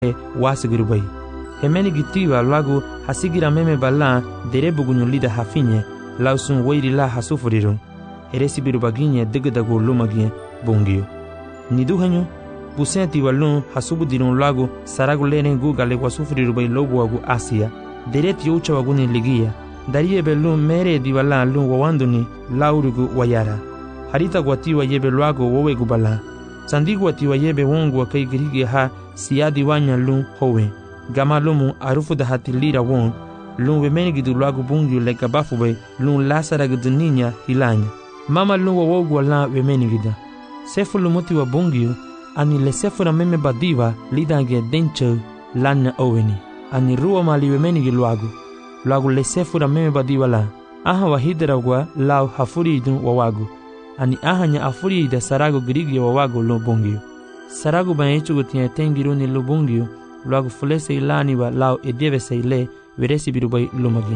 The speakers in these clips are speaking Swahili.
wasigirubay hemeni gitiwa lagu hasigira meme bala derebugunyo lida hafinye lausun wairi la hasufuriru heresi birubaginye degdagu lumagie bungio niduhanyo busenti walun hasubudirun lagu saragu lenen gugale wasufuriru bay lobuagu asia dereti ucha waguni ligia dariye belun mere diwala lun wawanduni laurugu wayara harita gwatiwa yebe lagu wowegu bala sandigwa tiwa yebe wongwa kai girigi ha siadi wanya lun howe gama lumu arufu da hatilira won lun wemeni gidu lagu bungio leka bafube lun lasara guduninya hilanya mama lun wawogwa la wemeni gida sefu lumuti wa bungio ani le sefura meme badiwa lidange denche lana oweni ani ruwa mali wemeni giluagu lagu le sefura meme badiwa la aha wahidera wa lau hafuri idun wawagu ani ahanya afuri ida sarago girigi wawagu lo bungio sarago banechu gutia tengiruni lo bungio lagu fulese ilani wa lau edeve seile veresi birubai lumagi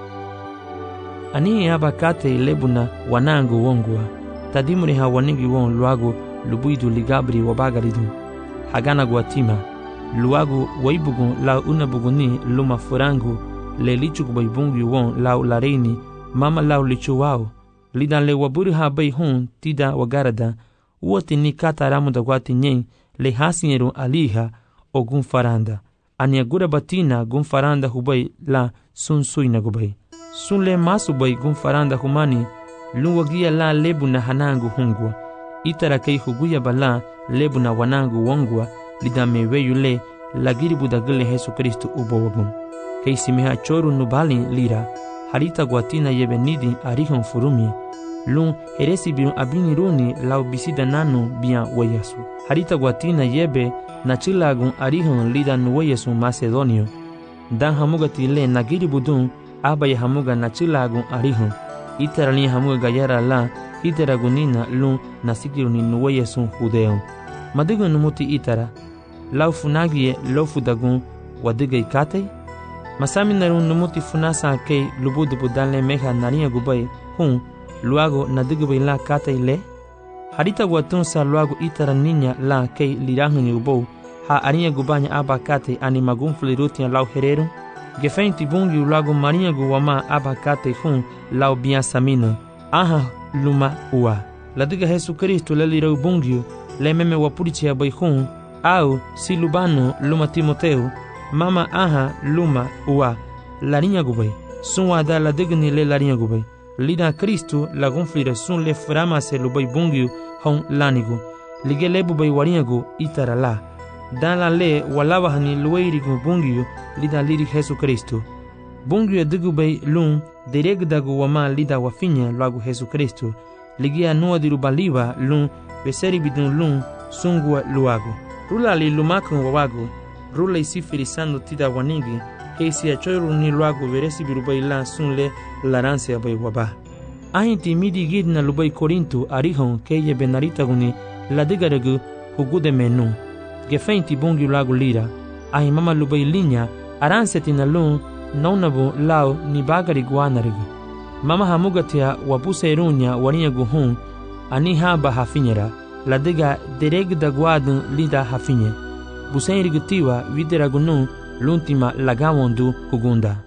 ani aba kate ilebuna wanangu wongwa tadimuri hawanigi won lagu lubuidu ligabri wabagaridu hagana guatima luagu waibugu lau unabuguni luma furangu le lichu kubaibungi won lau lareini mama lau lichu wao lidan le waburi habai hun tida wagarada uoti ni kata ramu da guati nyen le hasinyeru aliha o gunfaranda ani agura batina gunfaranda hubai la sun suina gubai sun le masu bai gunfaranda humani luwagia la lebu na hanangu hungwa itara kei huguya bala lebu na wanangu wongwa lidame weyule lagiri budagile Yesu Kristu ubowagun kei simeha choru nubali lira harita guatina yebe nidi arihon furumi lun heresi birun abiniruni lau bisida nanu bian weyasu harita guatina yebe na chilagun arihon lida nuweyasu Macedonio dan hamuga tile nagiri budun abaya hamuga na chilagun arihon itarani hamuga gayara la itaragunina lun nasikiruni nuweyasu Judeo madigun numuti itara lau funagie lofudagun wadiga ikate masami narun numuti funasa kei lubudu budale meha nariya gubai hun luago nadigubay la kate ile harita guatun sa luago itara ninya la kei lirahuni ubou ha ariya gubanya aba kate ani magun flirutia lau hereru gefeinti bungi luago maria guwama aba kate hun lau bian samino aha luma ua ladiga Yesu Kristu le lirau bungi le meme wapurichia bai hun au silubano luma Timoteu mama aha luma ua larinya gubay sunwa da la digni le larinya gubay lida Kristu la gonflira sun le frama se lubay bungiu hon lanigu lige lebu bay warinyagu itara la dan la le walawa hani luwairigu bungiu lida liri Yesu Kristu bungiu digu bay lun deregdagu wama lida wafinya lagu Yesu Kristu ligia nuwa diru baliwa lun beseri bidun lun sungwa luagu rula li lumakun wawagu rula isifirisando tida wanigi keisi achoiru ni luagu veresi birubai la sunle laranse abai waba ahinti midi gidna lubai Korintu arihon keye benarita guni ladigaregu hugude menu gefeinti bungi lagu lira ahi mama lubai linya aranse tina lun naunabu lau ni bagari guanarigu mama hamugatia wabuse irunya warinya guhun ani haba hafinyera ladiga deregda guadun lida hafinye busen irigutiwa wideragunu l'ultima lagamondu hugunda.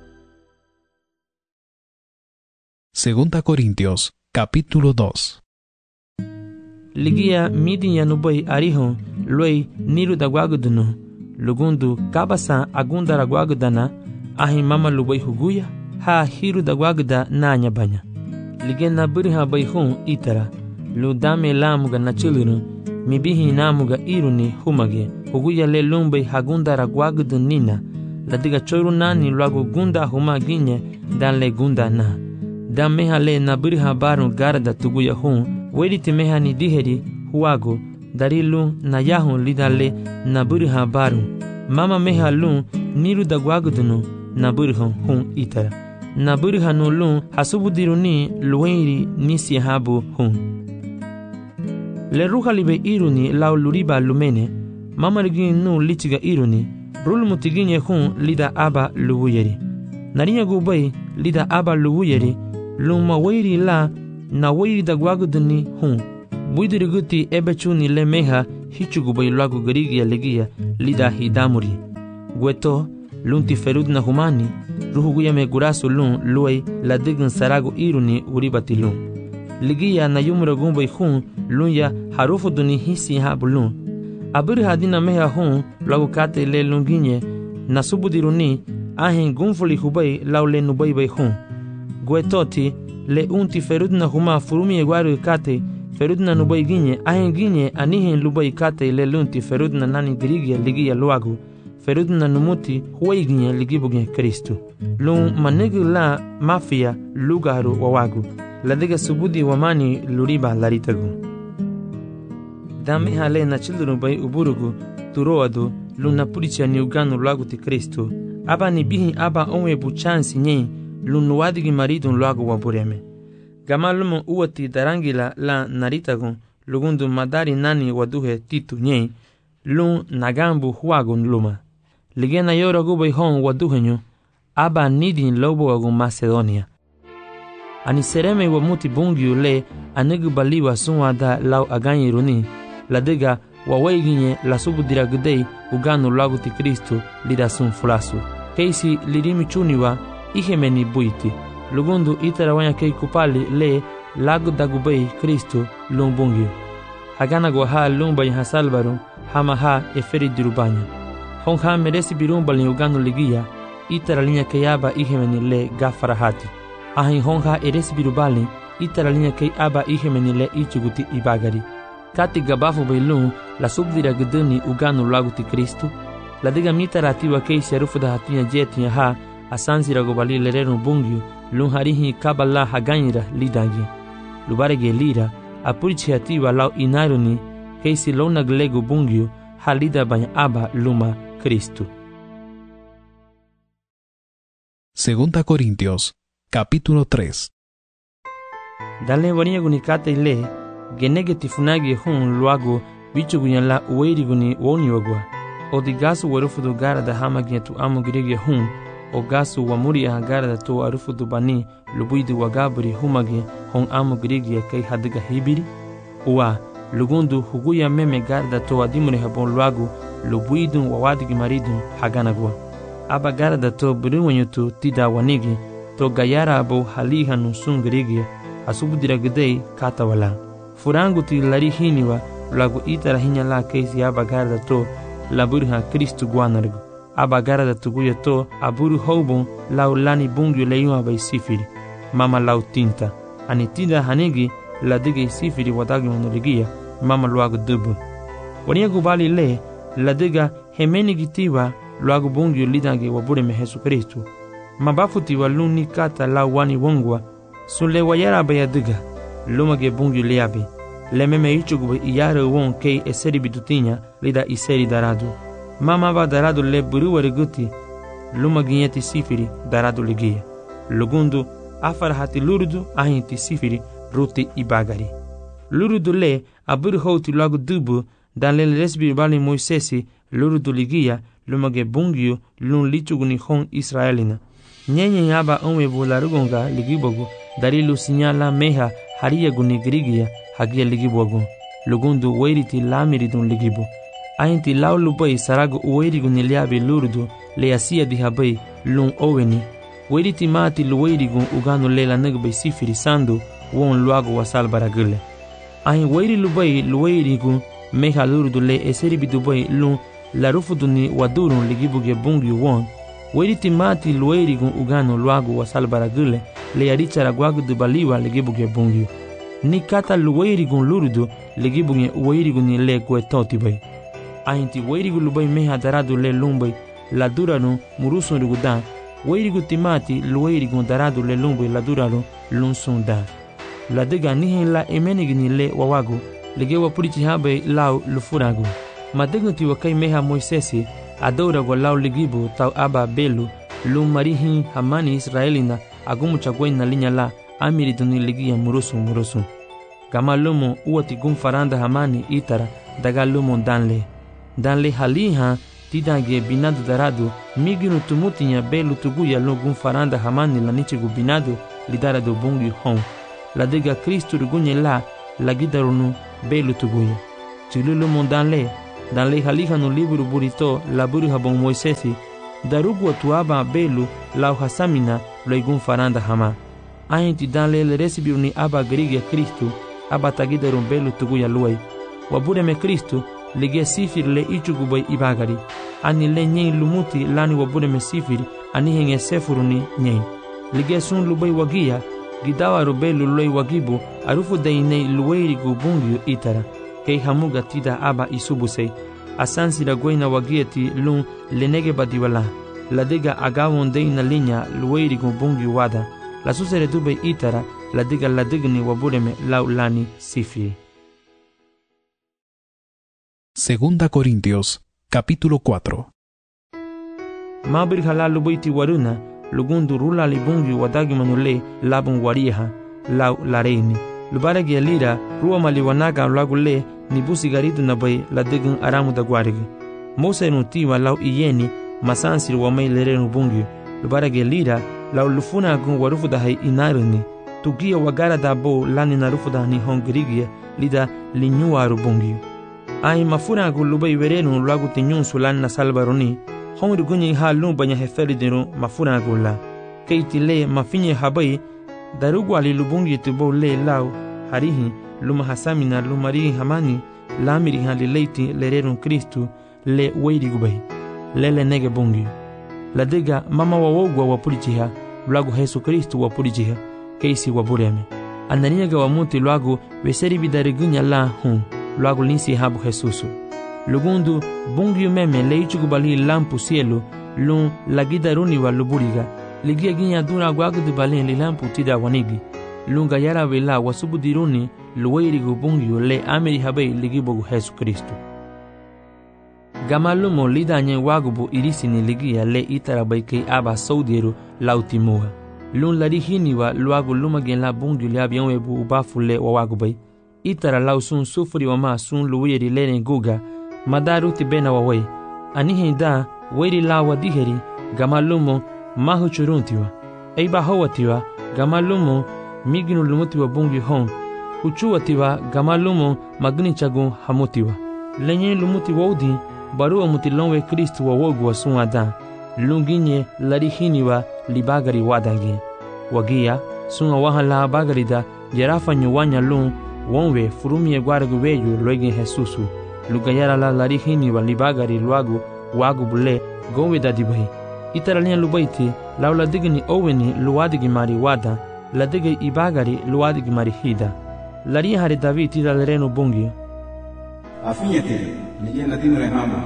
Segunda Corintios, capítulo 2. Ligia midinya nubai arihon luei niru da guagudunu lugundu kabasa agunda ra guagudana ahi mama lubai huguya ha hiru da guaguda nanya banya ligena buriha bai hun itara ludame lamuga na chilunu mibihi namuga iruni humage huguya le lumbai hagunda ra guagudu nina ladiga choru nani luagu gunda humaginye dan le gunda na dan meha le na buriha baru garda tuguya hun wediti meha ni diheri huago darilu na yahun lidale na buriha baru mama meha lu niru da guagudunu na buriha hun itara na buriha no lu hasubudiruni luweiri nisi habu hun le ruha libe iruni lau luriba lumene mama ligi nu lichiga iruni rul mutiginye hun lida aba luwuyeri narinya gubai lida aba luwuyeri luma weiri la na weiri da guaguduni hun buidiriguti ebechuni le meha hichugubai lagu garigia legia lida hidamuri Gueto, lun ti ferud na humani, ruhu guya me gurasu lun luay la digin sarago iruni uribati lun. Ligiya na yumra gumbai hun lun ya harufu duni hisi habu lun. Abiri hadina meha hun lagu kate le lunginye na subudiruni ahin gunfuli hubai lau le nubai bai hun. Guetoti le unti ferud na huma furumi eguaru kate ferud na nubai ginye ahin ginye anihin lubai kate le lunti ferud na nani dirigia ligiya luagu. Ferud na numuti huwai ginye ligibuge Kristu. Lun manegu la mafia lugaru wawagu. Ladiga subudi wamani luriba laritagu. Dame hale na children bai uburugu turoadu luna puricha ni uganu lagu ti Kristu. Aba ni bihi aba onwe buchansi nye lunu wadigi maridun lagu wabureme. Gama lumo uwati darangila la naritagu lugundu madari nani waduhe titu nye lun nagambu huagun luma. Ligena yora gubai hon waduhenyo aba nidin lobo agun Macedonia. Ani sereme wa muti bungiu le anegu baliwa sunwa da lau aganyi runi ladiga wawaiginye la subudira gudei uganu lagu ti Kristu lida sun fulasu. Keisi lirimi chuniwa ihemeni buiti. Lugundu itara wanya kei kupali le lagu dagubei Kristu lung bungiu. Hagana gwa ha lumbai hasalbaru hama ha eferi dirubanya. Honha meresi birumbali uganu ligia itara linya keyaba ihemeni le gafarahati. Ahin honha eresi birubali itara linya kei aba ihemeni le ichuguti ibagari. Kati gabafu bailun la subdira guduni uganu lagu ti Kristu. La diga mitara atiwa kei sharufu da hatinya jetinya ha asansi ragobali lerenu bungiu lun harihi kabala haganyira lidagi. Lubarege lira apurichi atiwa lau inaruni kei si lona glegu bungiu halida banya aba luma Kristu. Segunda Corintios, capítulo 3. Dale waniya gunikate ile genege tifunagi hun luagu bichu gunyala uweiri guni woni wagwa. O di gasu warufudu gara da hamagia tu amu girege hun o gasu wamuri ya gara da to arufudu bani lubuidu wagaburi humagi hon amu girege kai hadiga hibiri. Uwa lugundu huguya meme gara da to adimuri habon luagu lubuidu wawadigi maridu haganagwa. Aba gara da to buriwanyutu tida wanigi to gayara abo haliha nusun girege asubudira gudei kata wala. Furangu ti lari hiniwa lagu itara hinya la keisi aba gara da to laburha Kristu guanargu. Aba gara da tuguya to aburu houbon lau lani bungyu leiwa bai sifiri. Mama lau tinta. Ani tida hanigi la dige sifiri wadagi manurigia mama luagu dubu. Wania gubali le la diga hemeni gitiwa luagu bungyu lidangi wabure me Jesu Kristu. Mabafuti wa luni kata lau wani wongwa sule wayara baya diga. Lumage bungyu liabi. Lememe ichugu iyare won kei eseri bidutinya lida iseri daradu. Mama ba daradu le buruwari guti lumaginyeti sifiri daradu ligia. Lugundu afarahati lurudu ahinti sifiri ruti ibagari. Lurudu le aburu houti lagu dubu dan le lesbi bali Moisesi lurudu ligia lumage bungyu lun lichugu ni hon Israelina. Nyenye aba onwe bularugonga ligibogu darilu sinyala meha hariya guni grigia hagia ligibogu. Lugundu weiriti lamiridun ligibu. Ainti laulu bai saragu uweirigu niliabi lurudu le asia dihabai lun oweni. Weiriti maati luweirigu uganu lela nagbai sifiri sandu won luagu wasal baragule. Ahin weiri lubai luweirigu meha lurudu le eseri bidubai lun larufuduni wadurun ligibuge bungi won. Weiriti maati luweirigu uganu luagu wasal baragule le yarichara guagu dubaliwa ligibuge bungi. Ni kata luweirigu lurudu ligibuge uweirigu ni le guetoti bai. Ainti weirigu lubai meha daradu le lumbai la duranu murusun rigudan. Weirigu timati luweirigu daradu le lumbai la duranu lunsun da. La diga nihin la emenigini le wawagu ligewa purichi habe lau lufuragu. Madigu ti wakai meha Moisesi adora go lau ligibu tau aba belu lum marihin hamani Israelina agumu chagwai na linya la amiriduni ligia murusun. Gama lumu uwati gum faranda hamani itara daga lumu danle haliha tidange binadu daradu miginu tumutinya belu tuguya lugum faranda hamani la nichigu binadu lidara do bungi hon. La diga Kristu rugunye la gidarunu belu tuguya. Chilulu mondanle dan leja no livro burito laburu habon Moisesi, darugu atuaba belu lau hasamina loigun faranda hama. A gente dan le recebiu ni aba grigia Cristo, aba tagidarum belu tuguya luai. Wabureme Cristo, lige sifir le ichugubay ibagari. Ani le nyen lumuti lani wabureme sifir, ani henge sefuru ni nyen. Lige sun lubay wagia, gidawa rubelu loi wagibu, arufu deinei lueiri gubungyu itara. Kei hamuga tida aba isubusei. Asansi da goina wagieti lun lenege badiwala. La diga agawon deina linha lueiri gubungyu wada. La susere dube itara, la digni wabureme laulani sifiri. Segunda Corintios, capítulo 4. Mabir hala lubuiti waruna, lugundu rula libungu wadagi manule labun wariha, lau lareini. Lubaragi alira, ruwa maliwanaga lagule, nibusi garitu nabai la digin aramu da guarigi. Mose nutiwa lau iyeni, masansir wamai lerenu bungu. Lubaragi alira, lau lufuna gun warufu da hai inaruni. Tugia wagara da bo lani narufu da ni hongrigia, lida linyuwa rubungu. Ai mafuna gu lubai verenu lagu tinyun sulan na salbaroni. Hongri gunyi ha lumbanya heferi dinu mafuna gu la. Keiti le mafinye habai, darugu ali lubungi tubo le lau, harihi, luma hasamina lumari hamani, lamiri halileiti lererun Kristu, le weiri gubai. Lele nege bungi. La diga mama wawogwa wapulichiha, lagu Yesu Kristu wapulichiha, keisi wabureme. Andaniaga wamuti lagu veseri bidarigunya la hun. Luago linsi habu Jesusu. Lugundu bungiu meme leichugubali lampu cielo lun lagidaruni wa luburiga. Ligia ginya dura guagu de balen li lampu tida wanigi. Lunga yara vela wasubudiruni luweirigu bungiu le ameri habei ligibogu Jesu Kristu. Gamalumo lidanye wagubu irisini ligia le itarabaike aba saudiru lautimua. Lun larihini wa luagu lumagen la bungiu le abianwebu ubafu le wawagubai. Itara lau sun sufuri wama sun luwiri lene guga, madaru tibena wawai. Anihin da, wiri lawa diheri, gamalumo mahu churuntiwa. Eiba hawatiwa, gamalumo miginu lumutiwa bungi hon. Uchuatiwa, gamalumo magni chagun hamutiwa. Lenye lumuti waudi, barua mutilonwe Kristu wawogu wa sun adan. Lunginye larihiniwa libagari wadagi. Wagia, sun awahan la bagari da, jerafa nyuwanya lun, wonwe furumie guargu weyu loigin Jesusu. Lugayara la larihini wa libagari luagu wagu bule gowe da dibai. Itaralia lubaiti laula digni oweni luadigi mari wada, la digi ibagari luadigi mari hida. Laria hari David tira lerenu bungi. Afinyeti, nije latino rehama.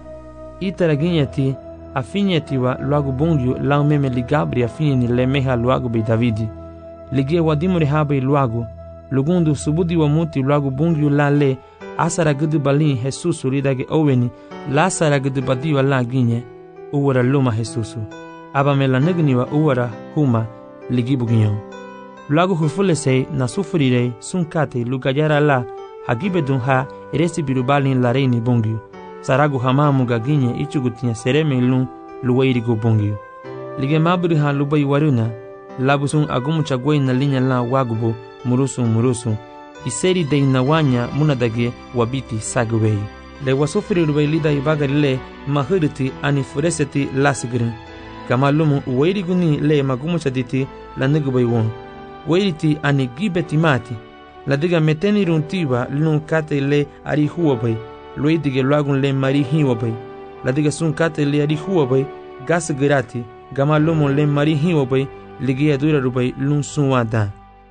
Itaraginyeti, afinyeti wa luagu bungi lau meme ligabri afinyeni lemeha luagu bei Davidi. Ligie wadimu rehaba luagu. Lugundu subudi wa muti lagu bungiu la le asara gudu balin Jesusu ridage oweni la asara gudu badiwa la ginye uwara luma Jesusu. Aba me la negni wa uwara huma ligibu ginyon. Lagu hufule se na sufurire sunkate lugayara la hagibe dunha eresi birubalin la reini bungiu. Saragu hamamu ga ginye ichugutinya sereme lun luwairigu bungiu. Lige maburi ha lubai waruna labusun agumu chagwei na linya la wagubu murusu iseri de inawanya munadage wabiti sagwei le wasufiri rubailida ibagari le mahiriti ani fureseti lasigrin kamalumu uwairiguni le magumu chaditi la nigubai won wairiti ani gibeti mati la diga meteni runtiwa lun kate le ari huwabai luidige luagun le mari hiwabai la diga sun kate le ari huwabai gas girati kamalumu le mari hiwabai ligia dura rubai lun sunwada.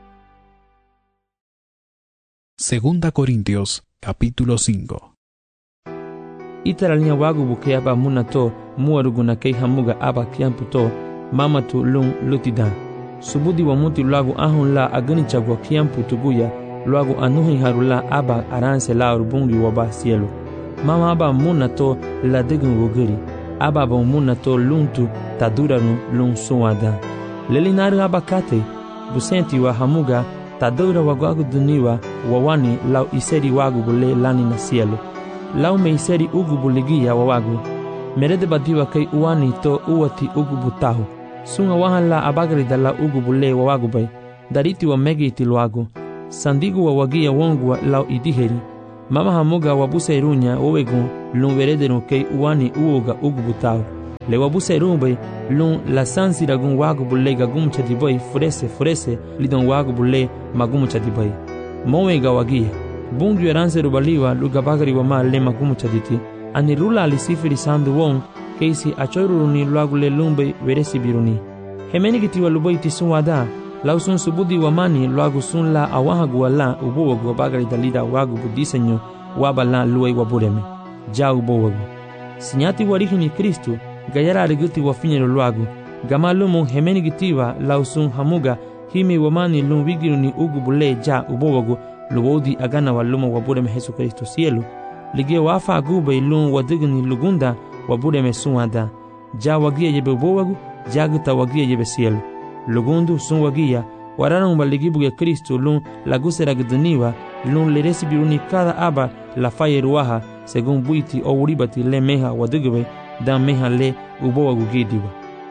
Segunda Corintios, capítulo 5. Itaralia wagu buke aba munato muaruguna kei hamuga aba kiamputo mamatu lun lutida. Subudi wa muti lagu ahun la agani chagwa kiampu tuguya lagu anuhin harula aba aranse la urubungi waba cielo. Mama aba munato la degun wugiri. Aba ba munato luntu taduranu lun suwada. Lelinari aba kate busenti wa hamuga tadura wagwagu duniwa wawani lau iseri wagu bule lani na cielo. Lau me iseri ugu buligia wawagu. Merede badiwa kei uwani to uwati ugu butahu. Sunga wahan la abagari da la ugu bule wawagu bay. Dariti wa megi iti luagu. Sandigu wa wagia wongwa lau idiheri. mama hamuga wabusa irunya owegun lun veredero ke uani uoga ugubutao le wabusa irumbe lun la sansi ragun wagu bulle gagum chadiboy furese lidon wagu bulle magum chadiboy mowega wagia bungu eranse rubaliwa lugabagari wama le magum chaditi ani rula alisifiri sandu won keisi achoiruni luagule lumbe veresi biruni hemenigiti waluboy tisuwada lausun subudi wamani luagu sun la awahagu wala ubowagu wabagari dalida wagu budisenyo wabala luai wabureme ja ubowagu sinyati warihini Kristo gayara ariguti wafinyero luagu gamalumu hemenigitiwa lausun hamuga himi wamani lun wigiruni ugu bule ja ubowagu luwodi agana walumu wabureme Jesu Kristo cielo lige wafa agube lun wadigni lugunda wabureme suwada ja wagia yebe ubowagu jaguta wagia yebe cielo lugundu sun wagia wararan baligibuge Kristo lun lagusera gduniwa lun leresi biruni cada aba la faye ruaha según buiti o uribati le meha wadigbe dan meha le ubowagu gidiwa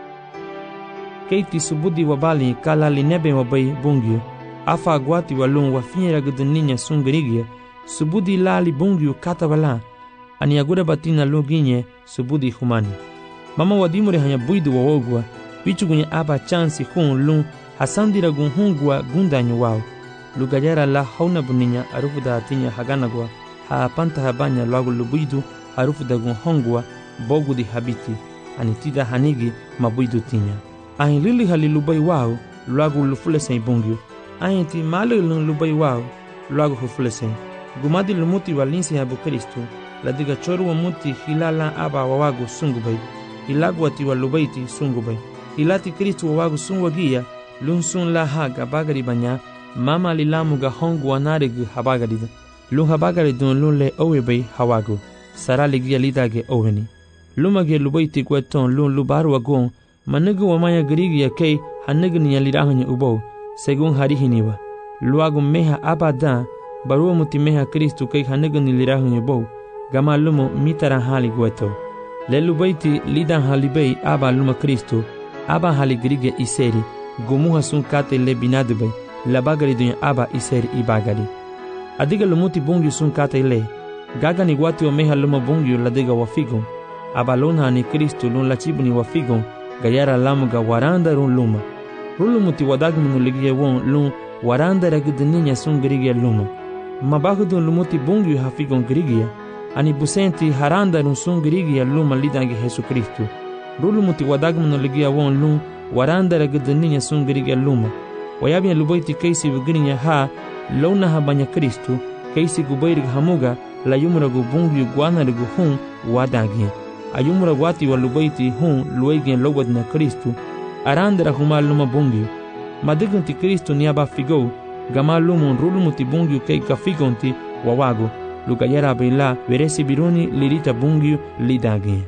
keiti subudi wabali kala linebe wabai bungyu afa gwati walun wafinyera gduninya sun grigia subudi lali bungyu katawala ani agura batina loginye subudi humani mama wadimure hanya buidu wawogwa wichugunye aba chansi hun lun hasandira gun hungwa gundanyo wao lugajara la hauna buninya arufu da atinya haganagwa ha panta habanya luagu lubuidu arufu da gun hongwa bogu di habiti anitida hanigi mabuidu tinya ahin lili halilubai wao luagu lufulesen bungyu ahin ti malilun lubai wao luagu hufulesen gumadi lumuti walinsi habu Kristo ladiga choru wa muti hilala aba wawagu sungubai ilagu ati walubaiti sungubai ilati Kristo wawagu sunwagia lun sun la haga bagari banya mama lilamu ga hongu wanarigu habagarida lun habagaridun lun le owebai hawagu sarali gia lidage oweni lumage lubaiti kweton lun lubaru wagon manigu wamaya grigia kei hanigni yalirahanya ubo segun harihiniwa luagu meha abada baruwa muti meha Kristo kei hanigni lirahanya ubo gama lumo mitara hali gweto le lubaiti lidan halibei aba luma Kristo aba hali grigia iseri gumuha sun kate le binadube la bagari dunya aba iseri ibagari adiga lumuti bungi sun kate le gaga ni wati o meha luma bungi la diga wafigon aba lona ni Kristo lun la chibu ni wafigon gayara lamuga waranda run luma rulumuti wadagmunu ligie won lun waranda ragudninya sun grigia luma mabagudun lumuti bungi hafigon grigia ani busenti haranda run sun grigia luma lidangi Jesu Kristo rulumuti wadagmunu ligia won lun waranda ragudninya sun grigia luma wayabia lubaiti keisi wigrinya ha lona habanya Kristo keisi gubairig hamuga la yumra gubungi guanarigu hun wadagi ayumra wati wa lubaiti hun luegen lobadna Kristo arandra huma luma bungi madigunti Kristo niaba figo gama lumun rulumuti bungi kei kafigonti wawago lugayara bela veresi biruni lirita bungi lidagi.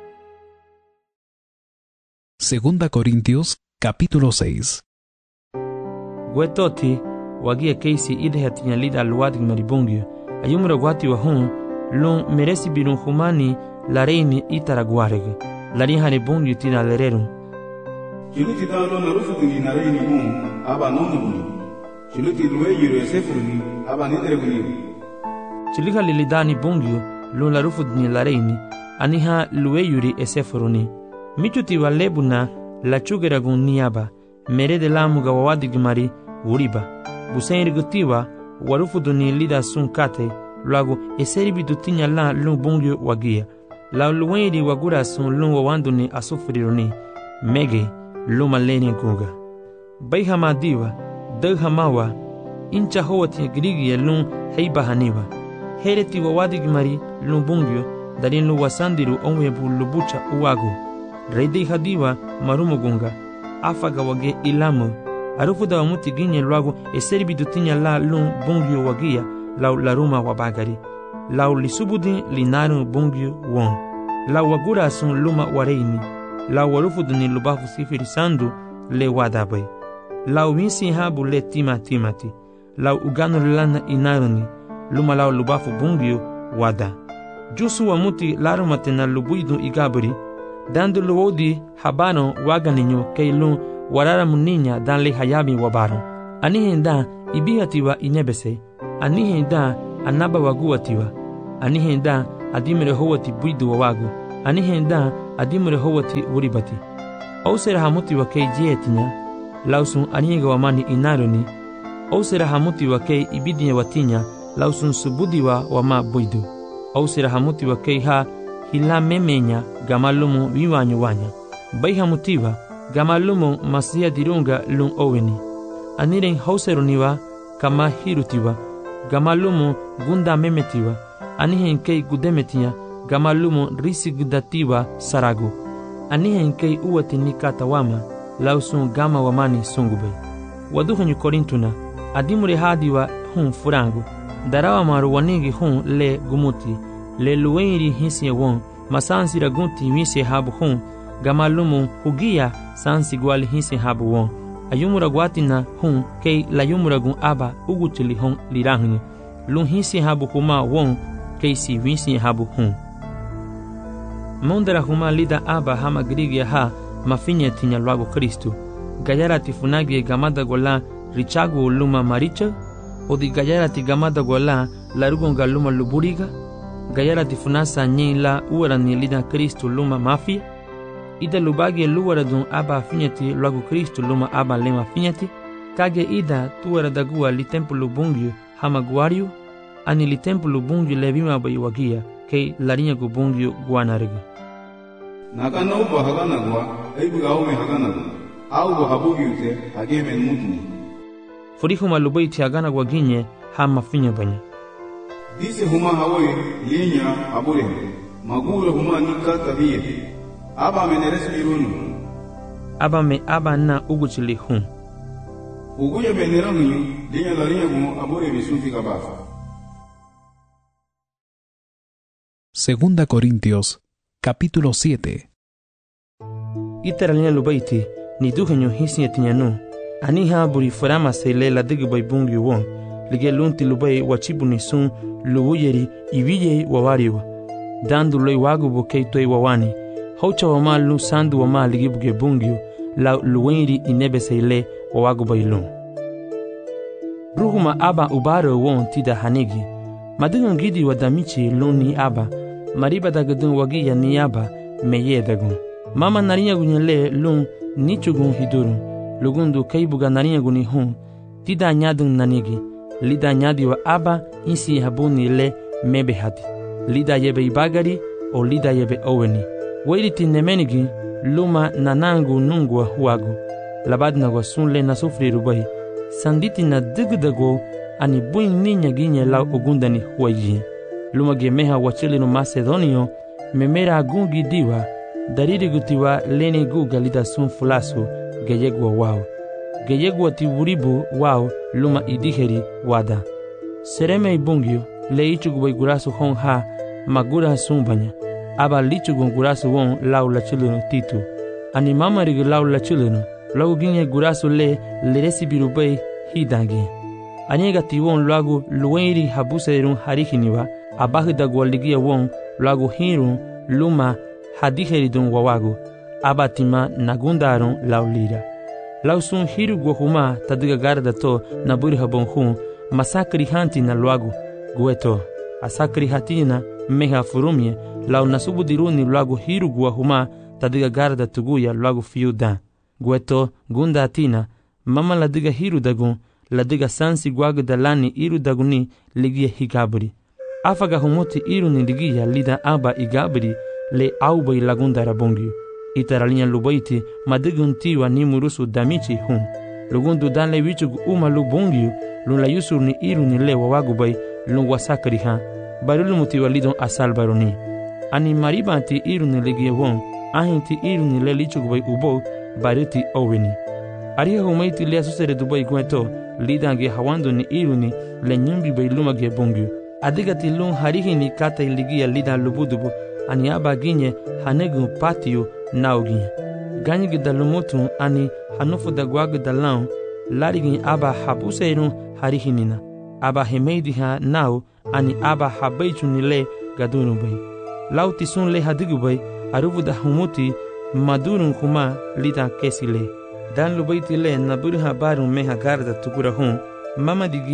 Segunda Corintios capítulo 6. Gwetoti wagia keisi idhe atinya lida luwadig maribungi ayumra gwati wa hun lun meresi birun humani lareini itaraguareg lari hane bungi tina lererun Chiluti talo na rufutuni na reini bun aba nonubuni chiluti luwe yuru esefuruni aba nidreguni chilika lilidani bungi lun la rufutuni lareini aniha luwe yuri esefuruni michuti walebuna la chugeragun niaba merede lamuga wawadig mari uriba busen rigutiwa warufuduni lida sun kate luagu eseri bidutinya la lun bungyo wagia la luwenri wagura sun lun wawanduni asufriruni mege luma leni guga bayhama diwa daghamawa incha howati grigia lun heibahaniwa hereti wawadig mari lun bungyo darin lu wasandiru onwebu lubucha uwagu reidi hadiwa marumugunga afaga wage ilamu arufuda wa muti ginye luagu eseri bidutinya la lun bungyo wagia lau laruma wabagari lau lisubudi linaru bungyo won lau wagura sun luma wareini lau warufuduni lubafu sifiri sandu le wadabai lau winsi habu le timati lau uganu lana inaruni luma lau lubafu bungyo wada jusu wa muti laruma tena lubuidu igabri dandu luodi habano waganinyo keilun warara muninya dan le hayami wabaro anihen da ibihati wa inebese anihen da anaba waguatiwa, anihenda adimre howati buidu wawagu, anihenda adimre howati uribati. Ausera hamuti wa kei jeetinya, lausun aniga wamani inaroni, ausera hamuti wa kei ibidinya watinya, lausun subudiwa wama buidu. Ausera hamuti wa kei ha hila memenya gamalumu viwanyu wanya. Bai hamutiwa gamalumu masia dirunga lung oweni. Anireng hauseroniwa kama hirutiwa, gamalumu gunda memetiwa, anihen kei gudemetinya, gamalumu risigdatiwa saragu. Anihen kei uwati nikata wama, lausun gama wamani sungubai. Waduhanyu korintuna, adimure hadiwa hun furangu, darawa maru wanigi hun le gumuti, le luweiri hisi won, masansi ragunti wisi habu hun, gamalumu hugia sansi gwali hisi habu won. Ayumura guatina hun kei layumura gun aba uguchili hun lirahni, lun hisi habu huma won kei si wisi habu hun. Mondara huma lida aba hama grigia ha mafinye tinya luago Kristu. Gayara tifunagi gamada gola richagu luma maricha, o di gayara ti gamada gola larugonga luma luburiga, gayara tifunasa nyi la uarani lida Kristu luma mafia, ida lubagi luara dun aba finyati luago Kristu luma aba lema finyati, kage ida tuara dagua li tempo lubungyu hama guariu, ani li tempo lubungyu levima bayiwagia, kei larinha gubungyu guanariga. Nakana uba haganagwa, aibu aume haganagwa, au habugi ute hageme mutni. Furihu malubai ti haganagwa ginye hama finya banya. Dise huma hawe linya abure, magura huma nikata hiye. Aba meneres birunu. Aba me aba na uguchili hun. Uguya benerangu linya larinya gu abure bisunti kabafa. Segunda Corintios, capítulo 7. Itaralina lubaiti, ni duhenyo hisi etinyanu. Aniha buri farama sele la digubay bungi won. Lige lunti lubai wachibu ni sun, luwuyeri, ibiye wawariwa. Dandu loi wagu bukei toi wawani. Haucha wama lu sandu wama ligibuge bungi, la luwenri inebe sele wawagu bailun. Ruhuma aba ubaro won tida hanigi. Madungun gidi wadamichi luni aba. Mariba dagadun wagiya ni aba meye dagun. Mama narinya gunyele lun nichugun hidurun. Lugundu kaibuga narinya guni hun. Tida nyadun nanigi. Lida nyadi wa aba insi habuni le mebe hati. Lida yebe ibagari o lida yebe oweni. Wairiti nemenigi luma nanangu nungwa huagu. Labadna wa sunle na sufri rubai. Sanditi na digdago ani buin ninya ginye lau ogundani huayi. Luma gemeha wachilinu Macedonio memera agungi diwa dariri gutiwa leni guga lida sun fulasu geyegwa wao. Geyegwa ti wuribu wao luma idiheri wada. Sereme ibungyo le ichugu gurasu hon ha magura sumbanya. Aba lichugu gurasu won lau la chilinu titu. Ani mama rigi lau la chilinu. Lau ginye gurasu le leresi birubai hidangi. Anyega ti won lagu luwenri habuserun harihiniwa. Abahu da gwaligia won lagu hirun luma hadiheridun wawagu. Abatima nagundarun laulira. Lausun hiru guahuma tadiga garda to naburi habon hun masakri hanti na lagu gueto. Asakri hatina meha furumye lau nasubu diruni lagu hiru guahuma tadiga garda tuguya lagu fiuda. Gueto gunda atina mama ladiga hiru dagun ladiga sansi guagu dalani iru daguni ligia higaburi. Afaga humuti iru ni ligia lida aba igaburi le aubai lagunda rabongi. Itaralinya lubaiti madiguntiwa ni murusu damichi hun. Lugundu danle wichugu uma lubongi lun la yusur ni iru ni le wawagubai lun wasakari ha. Barulu mutiwa lidon asal baroni. Ani mariba anti iru ni ligia won. Ahinti iru ni le lichugubai ubo bariti oweni. Aria humaiti le asusere dubai gueto lidange hawandu ni iru ni le nyumbi bai luma ge bongi. Adigati lun harihini kata iligia lida lubudubu ani aba ginye hanegu patio nauginye. Ganyigi dalumutu ani hanufu da guagu dalau larigin aba habuseirun harihinina. Aba hemeidi ha nau ani aba habaichu nile gadunu bai. Lauti sun le hadigu bai arubu da humuti madurun kuma lida kesile. Dan lubaiti le naburu habarun meha garda tukura hun mama digia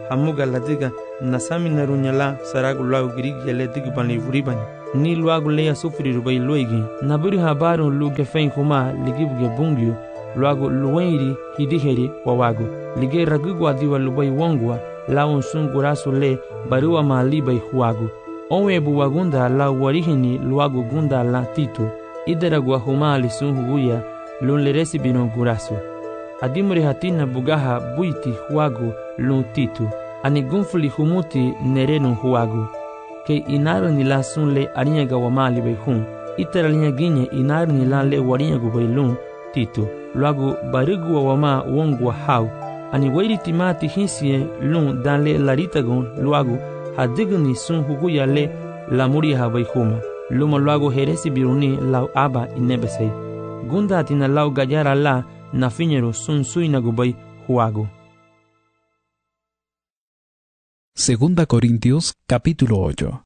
hamuga ladiga nasami narunya la saragu lau girigi le digubani vuribani ni luagu leya sufri rubai luigi naburi habaru luge fein kuma ligibuge bungyu luagu luwairi hidiheri wawagu lige ragugwa diwa lubai wongwa laun sungurasu le barua malibai huagu onwe buwagunda la warihini luagu gunda la titu ideragwa huma lisun huguya lun le resibino gurasu adimuri hatina bugaha buiti huagu lun titu ani gunfuli humuti nerenu huagu ke inaru ni la sun le arinyaga wa mali bai hun itera linya ginye inaru ni la le warinyagu bai lun titu luagu barigu wa ma wongwa hau ani wairi timati hinsie lun dan le laritagon luagu hadigni sun huguya le lamuri ha bai huma luma luagu heresi biruni lau aba inebesei gunda atina lau gajara la na fiñero sun suinagu bai huagu. Segunda Corintios capítulo 8.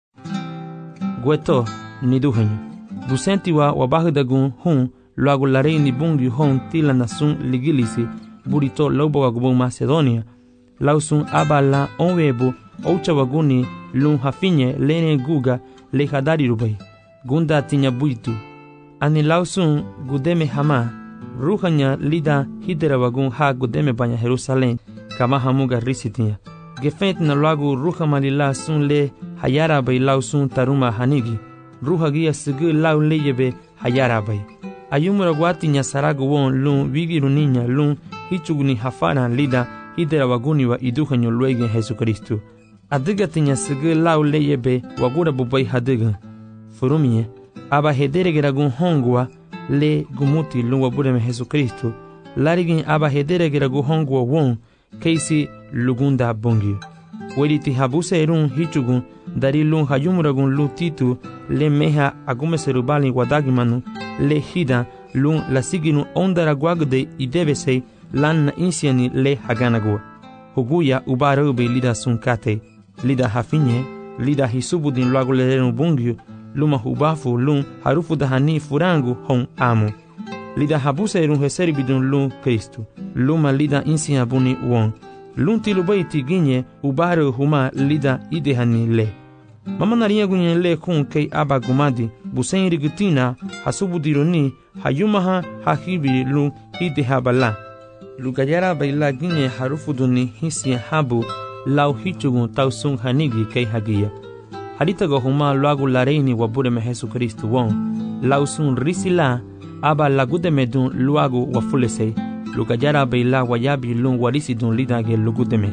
Gueto ni duhenyo busenti wa wabahudagun hun luagu larei ni bungi hon tila na sun ligilisi burito laubaga gubu Macedonia lausun aba la onwebu ouchawaguni lun hafinye lene guga le hadari rubai gunda tinya buitu ani lausun gudeme hama ruhanya lida hiderawagun ha gudeme banya Jerusalem kama hamuga risitinya gefent na luagu ruha malila sun le hayara bai lausun taruma hanigi ruha gia sigi lau leyebe hayara bai ayumura guatinya saragu won lun wigiru niña lun hichuguni hafana lida hiderawaguni wa iduhanyo luegen Jesucristo adiga tinya sigi lau leyebe wagura bubai hadiga furumie aba hederegeragun hongwa le gumuti lun wabureme Jesucristo larigin aba hederegeragu hongwa won keisi lugunda bongio weriti habuse erun hichugun dari lun hayumuragun lu titu le meha agume serubali wadagimanu le hida lun lasiginu ondara guagde idebesei lan na insiani le haganagua huguya ubarube lida sunkate lida hafinye lida hisubudin luagulerenu bongio luma hubafu lun harufu dahani furangu hon amo lida habuse erun heseribidun lun Kristu luma lida insia buni won lun tilubaiti ginye ubaru huma lida idehani le mama naria gunye le kun kei aba gumadi busen rigutina hasubudironi hayumaha hahibi lun idehabala lugayara baila ginye harufuduni hisia habu lau hichugun tausun hanigi kei hagia haritago huma luagu lareini wabureme Jesucristo won lausun risila aba lagudeme dun luagu wafulesei lugayara baila wayabi lun warisidun lidage lugudeme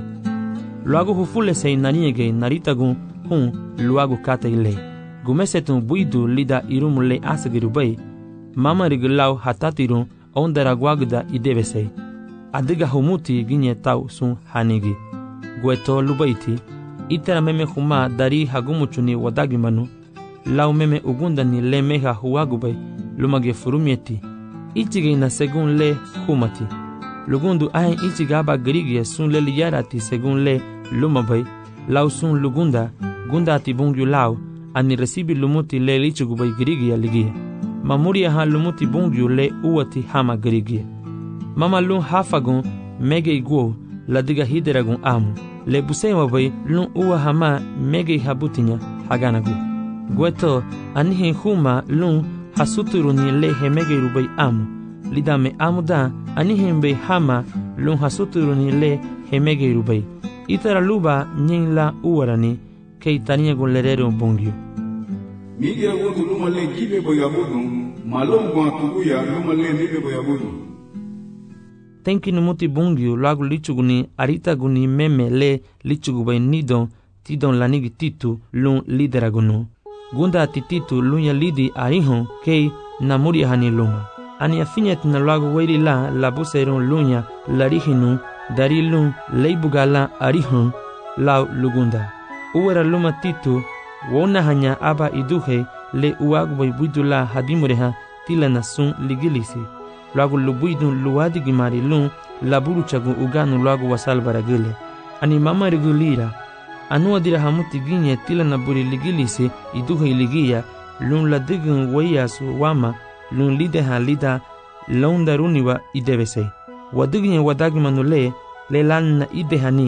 luagu hufulesei naniege naritagun hun luagu kateile gumesetun buidu lida irumule asagirubai mama rigilau hatatirun ondara guagda idebesei adiga humuti ginye tau sun hanigi gueto lubaiti itera meme huma dari hagumuchuni wadagimanu lau meme ugundani le meha huagubai lumage furumieti ichige na segun le humati lugundu ahen ichiga aba grigie sun le liyarati segun le lumabai lau sun lugunda gunda ati bungyu lau ani resibi lumuti le lichigubai grigia ligia mamuria ha lumuti bungyu le uwati hama grigia mama lun hafagun mege iguo ladiga hideragun amu le busema bai lun uwa hama mege habutinya haganagu gueto anihin huma lun hasuturuni le hemege rubai amu lidame amuda anihin bai hama lun hasuturuni le hemege rubai itara luba nyin la uwarani kei tania gun lerero bongyo migira wotu luma le gibe boyabudu malom gwa tuguya luma le nibe boyabudu tenki numuti bongyo lagu lichuguni arita guni meme le lichugubai nidon tidon lanigi titu lun lideragunu gunda tititu lunya lidi arihon kei namuria hani luma ani afinyet na lagu weiri la labuseron lunya larihinu dari lun leibugala arihon lau lugunda uwera luma titu wona hanya aba iduhe le uagubay buidula hadimureha tila na sun ligilisi lagu lubuidun luadi gimari lun laburu chagu uganu lagu wasal baragile ani mama regulira anu adira hamuti ginye tila na buri ligilisi iduhe ligia lun ladigun wayasu wama lun lideha lida lon daruniwa idebese wadignya wadagimanu le lan na idehani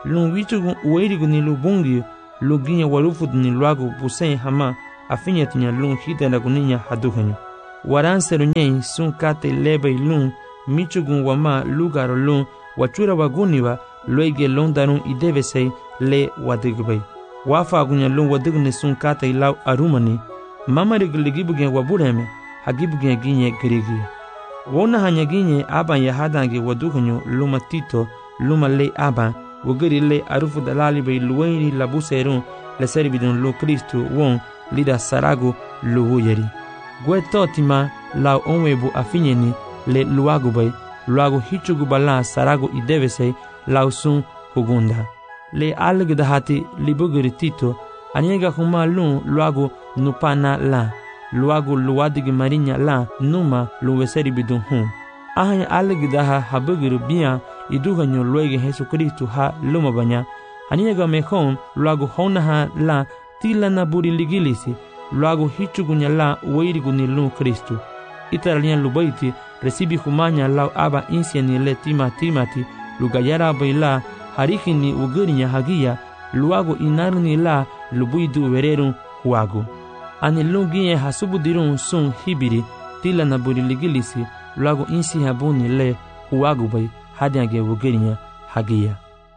lun wichugun uerigu ni lu bungio lu ginye warufud ni luagu busen hama afinyatinya lun hitendaguninya haduhanyo waransero nyei sun kate lebei lun michugun wama lugaro lun wachura waguniwa loige londarun idevesei le wadigbai wafa gunya lun wadigne sun kate law arumani mamarig ligibugen wabureme hagibugen ginye girigia wona hanya ginye aban yahadange waduhanyo luma tito luma le aban wogeri le arufu dalali bei luweni labuserun le servidun lu Kristu won lida sarago luwuyeri gwetotima law onwebu afinyeni le luagu bei luagu hichugu bala sarago idevesei law sun hugunda le algdahati libugeri tito aniega huma lun luagu nupana la luagu luwadigi marinya la numa luweseri bidun hun ahanya algdaha habugeri biya iduhanyo luege Jesu Kristu ha lumabanya aniega mehon luagu honaha la tila na buri ligilisi luagu hichugunya la weiriguni lu Kristu itaralian lubaiti recibi humanya lau aba insiani le timati lugayara baila harihini ugerinya hagia luagu inarni la lubuidu vererun huagu ani lungiye hasubudirun sun hibiri tila na buri ligilisi luagu insi habuni le huagu bai hadiage ugerinya hagia.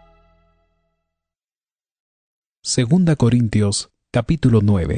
Segunda Corintios, capítulo 9.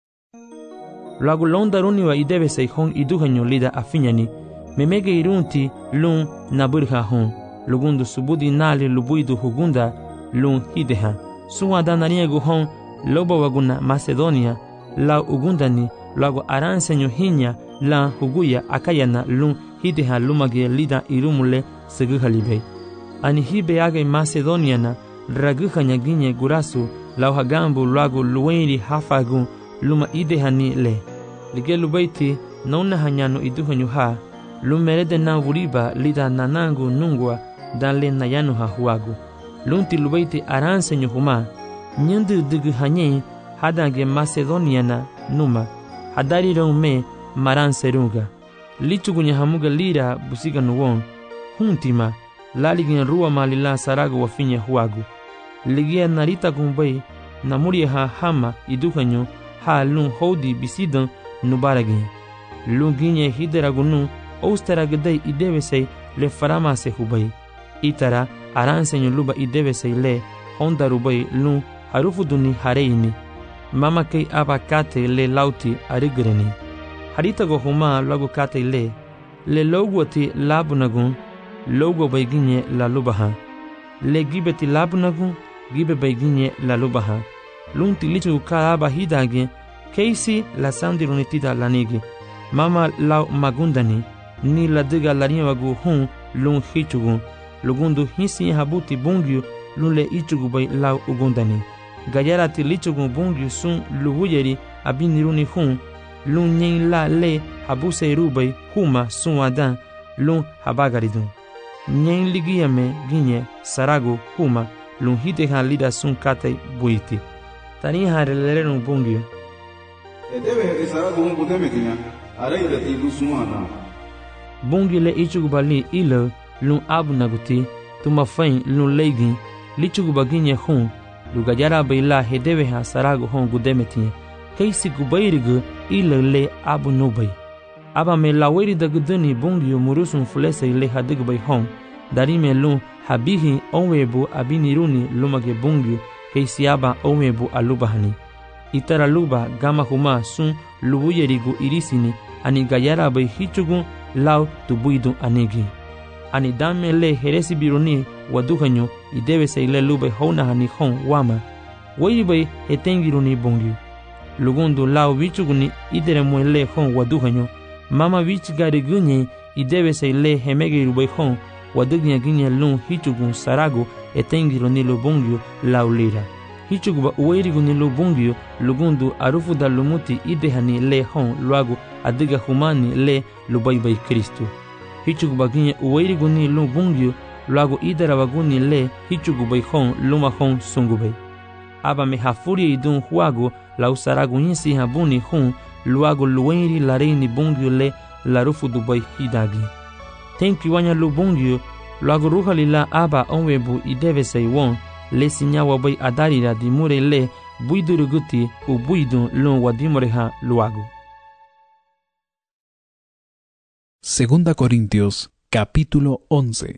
Luagu londaruni wa idebe seihon iduhanyo lida afinyani memege irunti lun naburha hon lugundu subudi nali lubuidu hugunda lun hideha suwada nariegu hon loba waguna Macedonia la ugundani luagu aransenyo hinya la huguya akayana lun hideha lumage lida irumule seguhalibe ani hibe age Macedoniana raguhanya ginye gurasu la hagambu luagu luweni hafagu luma idehani le ligelu baiti nona hanyano iduhanyo ha lumerede na wuriba lida nanangu nungwa danle nayanu ha huagu lunti lubaiti aransenyo huma nyandu dugu hanye hadange Macedoniana numa hadari me maranseruga lichugunya hamuga lira busiga nuwon huntima laligin ruwa malila sarago wafinya huagu ligia narita gumbai namuria ha hama iduhanyo ha lun hodi bisidan nubaragin lunginye hideragunu ousteragdei idevesei le faramase hubai itara aransenyo luba idevesei le hondarubai lun harufuduni hareini mama kei abakate le lauti arigreni haritago huma lagu kate le logwati labunagun logo baiginye la lubaha le gibeti labunagun gibe baiginye la lubaha lunti lichu kaaba hidage keisi la sandirunitida lanigi mama lau magundani ni la diga lariwagu hun lun hichugu lugundu hisi habuti bungyu lun le ichugu bai lau ugundani gayarati lichugu bungyu sun luhuyeri abiniruni hun lun nyen la le habuse rubai huma sun wadan lun habagaridun nyen ligiyame ginye sarago huma lun hiteha lida sun kate buiti tani harelerun bungyu edebe sarago un budemetinya araida ti lusumana bungi le ichugubali ilo lun abunaguti tumafain lun leigi lichugubaginye hun lugajara baila hedebe ha sarago hon gudemetinye keisi gubairigu ilo le abunubai aba me laweri daguduni bungi murusun fulese le hadigbai hon darime lun habihi onwebu abiniruni lumage bungi keisi aba onwebu alubahani itara luba gama huma sun lubuyerigu irisini ani gayara bai hichugun lau tubuidu anegi ani dame le heresi biruni waduhanyo idevese ile lube hona hani hon wama wei bai hetengiruni bongi lugundu lau wichuguni idere muele hon waduhanyo mama wichigari gunye idevese ile hemege rubai hon wadunya ginye lun hichugun sarago etengiruni lubongyo lau lira hichuguba uweiriguni lubongyo lugundu arufu da lumuti idehani le hon luagu adiga humani le lubaibai Kristu hichuguba ginye uweiriguni lubongyo luagu idara waguni le hichugubai hon luma hon sungubai aba me hafuri idun huagu la usaragu nyisi habuni hun luagu luweiri lareini bongyo le larufu dubai hidagi tenki wanya lubongyo luagu ruhalila aba onwebu idevesei won le sinya wa bay adarira di mure le buiduruguti u buidun lun wadimoreha luago. Segunda Corintios, capítulo 11.